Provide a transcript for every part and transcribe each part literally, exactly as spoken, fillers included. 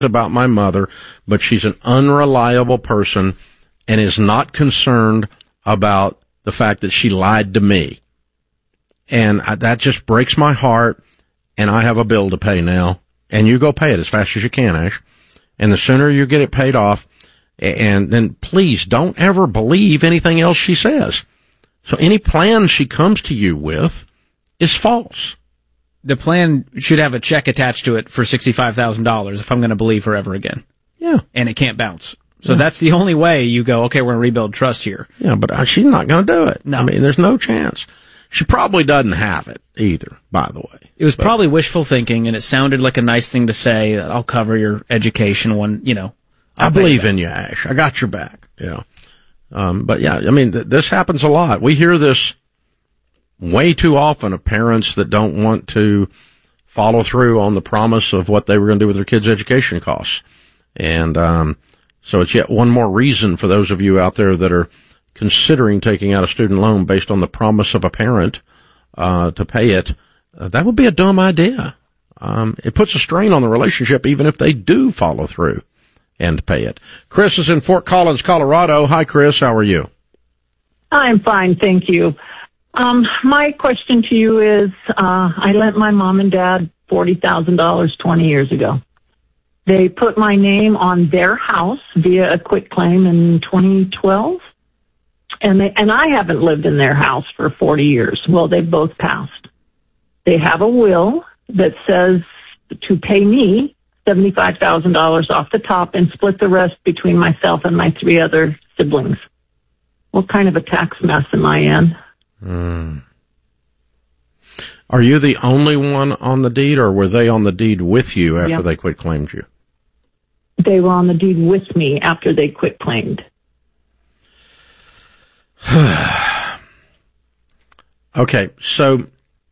about my mother, but she's an unreliable person and is not concerned about the fact that she lied to me. And I, that just breaks my heart, and I have a bill to pay now. And you go pay it as fast as you can, Ash. And the sooner you get it paid off, and then please don't ever believe anything else she says. So any plan she comes to you with is false. The plan should have a check attached to it for sixty-five thousand dollars if I'm going to believe her ever again. Yeah. And it can't bounce. So yeah. That's the only way you go, okay, we're going to rebuild trust here. Yeah, but uh, she's not going to do it. No. I mean, there's no chance. She probably doesn't have it either, by the way. It was but, probably wishful thinking, and it sounded like a nice thing to say, that I'll cover your education when, you know. I'll I believe in you, Ash. I got your back. Yeah. Um, but yeah, I mean, th- this happens a lot. We hear this way too often of parents that don't want to follow through on the promise of what they were going to do with their kids' education costs. And, um, so it's yet one more reason for those of you out there that are considering taking out a student loan based on the promise of a parent, uh, to pay it. Uh, that would be a dumb idea. Um, it puts a strain on the relationship even if they do follow through and pay it. Chris is in Fort Collins, Colorado. Hi, Chris. How are you? I'm fine, thank you. Um, my question to you is, uh, I lent my mom and dad forty thousand dollars twenty years ago. They put my name on their house via a quitclaim in twenty twelve. And they, and I haven't lived in their house for forty years. Well, they've both passed. They have a will that says to pay me seventy-five thousand dollars off the top and split the rest between myself and my three other siblings. What kind of a tax mess am I in? Mm. Are you the only one on the deed, or were they on the deed with you after yeah. they quitclaimed you? They were on the deed with me after they quitclaimed. Okay, so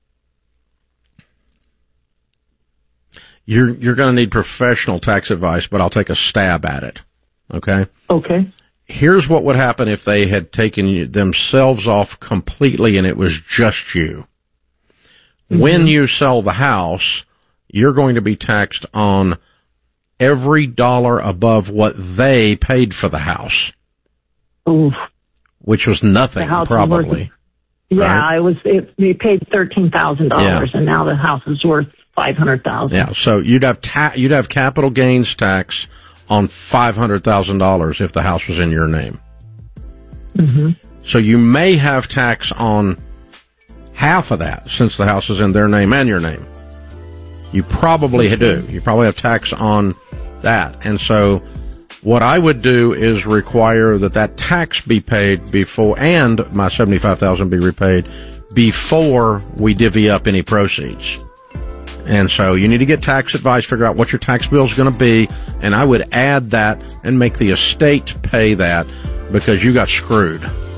you're you're going to need professional tax advice, but I'll take a stab at it. Okay? Okay. Here's what would happen if they had taken themselves off completely and it was just you. Mm-hmm. When you sell the house, you're going to be taxed on every dollar above what they paid for the house. Oof. Which was nothing, probably. Worth, yeah, right? it was. It, they paid thirteen thousand yeah. dollars, and now the house is worth five hundred thousand. Yeah, so you'd have ta- you'd have capital gains tax on five hundred thousand dollars if the house was in your name. Mm-hmm. So you may have tax on half of that since the house is in their name and your name. You probably do. You probably have tax on that. And so what I would do is require that that tax be paid before, and my seventy-five thousand dollars be repaid before we divvy up any proceeds. And so you need to get tax advice, figure out what your tax bill is going to be, and I would add that and make the estate pay that because you got screwed.